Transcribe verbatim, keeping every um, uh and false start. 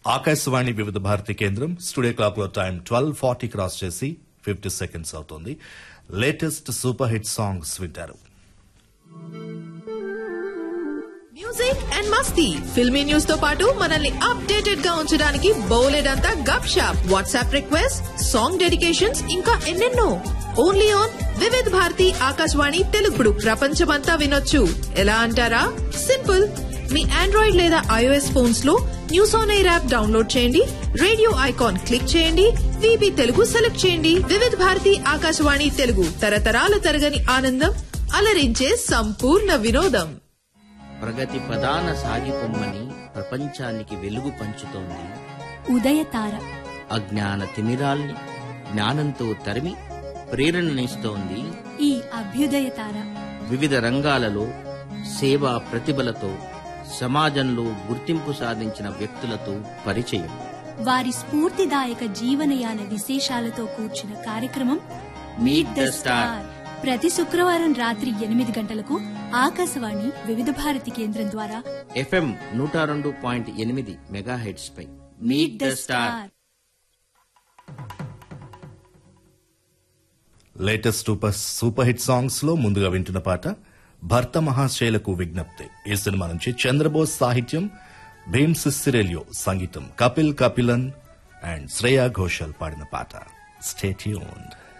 ఆకాశవాణి వివిధ భారతి కేంద్రం studio clock లో టైం ట్వెల్వ్ ఫార్టీ క్రాస్ చేసి ఫిఫ్టీ సెకండ్స్ అవుతుంది. లేటెస్ట్ సూపర్ హిట్ సాంగ్స్ వింటారు. Music and Masti filmy news తో పాటు మనల్ని అప్డేటెడ్ గా ఉంచడానికి బౌలెడంతా గప్ shop, WhatsApp request, song dedications, ఇంకా ఎన్నెన్నో. ఓన్లీ ఆన్ వివిధ భారతి ఆకాశవాణి తెలుగుడు ప్రపంచమంతా వినొచ్చు. ఎలా అంటారా? సింపుల్. మీ ఆండ్రాయిడ్ లేదా ఐఓఎస్ ఫోన్స్ లో news on air app download చేయండి, రేడియో ఐకాన్ క్లిక్ చేయండి, వీబీ తెలుగు సెలెక్ట్ చేయండి. వివిధ భారతి ఆకాశవాణి తెలుగు తరతరాల తరగని ఆనందం, అలరించే సంపూర్ణ వినోదం. ప్రగతి ప్రధాన సాగిపొమ్మని ప్రపంచానికి వెలుగు పంచుతోంది ఉదయతార. అజ్ఞాన తిమిరాల్ని జ్ఞానంతో తరిమి ప్రేరణనిస్తోంది ఈ అభ్యుదయతార. వివిధ రంగాలలో సేవా ప్రతిభలతో సమాజంలో గుర్తింపు సాధించిన వ్యక్తులతో పరిచయం, వారి స్ఫూర్తిదాయక జీవనయాన విశేషాలతో కూర్చున్న కార్యక్రమం మీట్ ద స్టార్. ప్రతి శుక్రవారం రాత్రి ఎనిమిది గంటలకు ఆకాశవాణి వివిధ భారతి కేంద్రం ద్వారా ఎఫ్ఎం నూట రెండు పాయింట్ ఎనిమిది megahertz pi meet the star. Latest super super hit songs లో ముందుగా వింటున్న పాట భర్త మహాశైలకు విజ్ఞప్తి. ఈ సినిమా నుంచి చంద్రబోస్ సాహిత్యం, భీమ్ సిస్సిరేలియో సంగీతం, కపిల్ కపిలన్ అండ్ శ్రేయా ఘోషల్ పాడిన పాట. Stay tuned.